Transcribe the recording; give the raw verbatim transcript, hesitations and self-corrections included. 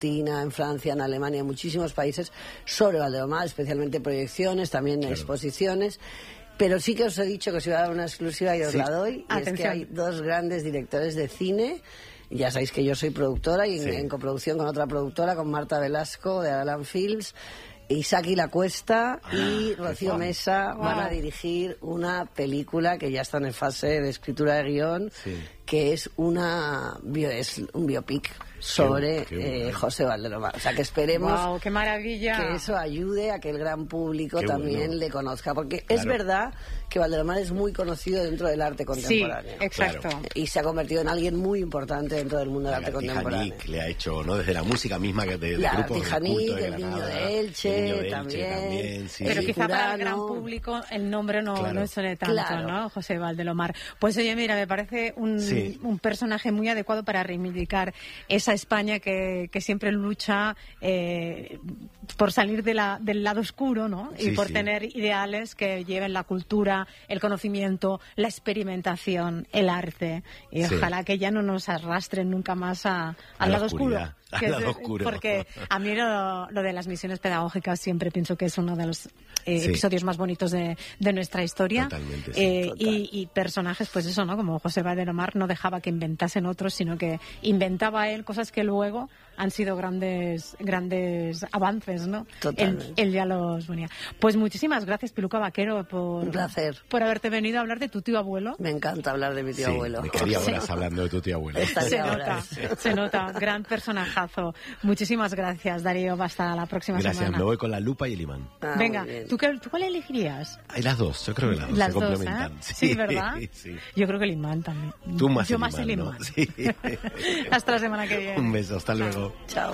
Argentina, en Francia, en Alemania, en muchísimos países, sobre Valdemar, especialmente proyecciones, también claro. exposiciones. Pero sí que os he dicho que os iba a dar una exclusiva y os sí. la doy. Y es que hay dos grandes directores de cine. Ya sabéis que yo soy productora y sí. en, en coproducción con otra productora, con Marta Velasco de Alan Films. Isaki La Cuesta y ah, Rocío Mesa wow. van a dirigir una película que ya están en fase de escritura de guión, sí. que es una bio, es un biopic sobre qué, qué eh, José Valdelomar. O sea, que esperemos wow, qué maravilla. que eso ayude a que el gran público qué también bueno. le conozca. Porque claro. es verdad que Valdelomar es muy conocido dentro del arte contemporáneo. Sí, exacto. Claro. Y se ha convertido en alguien muy importante dentro del mundo del arte contemporáneo. Tijanic le ha hecho, ¿no? Desde la música misma de, de la grupos Tijanic, de culto de el Granada, Niño de Elche, el Niño de Elche también. también sí. Pero sí. quizá Purano. para el gran público el nombre no, claro. no suene tanto, claro. ¿no? José Valdelomar. Pues oye, mira, me parece un, sí. un personaje muy adecuado para reivindicar esa España que, que siempre lucha eh, por salir de la, del lado oscuro, ¿no? Y sí, por sí. tener ideales que lleven la cultura, el conocimiento, la experimentación, el arte. Y sí. ojalá que ya no nos arrastren nunca más a, a al lado oscuro. Que al lado es, oscuro. Porque a mí lo, lo de las misiones pedagógicas siempre pienso que es uno de los eh, sí. episodios más bonitos de, de nuestra historia. Totalmente, sí, eh, total. y, y personajes, pues eso, ¿no? Como José Valdelomar no dejaba que inventasen otros, sino que inventaba él cosas que luego han sido grandes grandes avances, ¿no? Totalmente. Él, él ya los ponía. Pues muchísimas gracias, Piluca Vaquero, por, un placer. por haberte venido a hablar de tu tío abuelo. Me encanta hablar de mi tío sí, abuelo. Me quedaría horas sí. hablando de tu tío abuelo. Se nota, se nota. Gran personajazo. Muchísimas gracias, Darío. Hasta la próxima gracias, semana. Gracias, me voy con la lupa y el imán. Ah, Venga, ¿tú, qué, ¿tú cuál elegirías? Hay las dos, yo creo que las dos las se dos, complementan. ¿eh? Sí, sí, ¿verdad? Sí. Yo creo que el imán también. Tú más yo el más imán, el imán. ¿no? Sí. Hasta la semana que viene. Un beso, hasta luego. Chao.